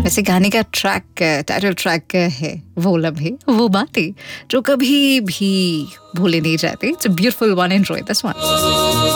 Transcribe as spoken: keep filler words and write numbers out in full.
वैसे गाने का ट्रैक, टाइटल ट्रैक है वो लम्हे वो बातें जो कभी भी भूले नहीं जाते. It's a beautiful one. Enjoy this one.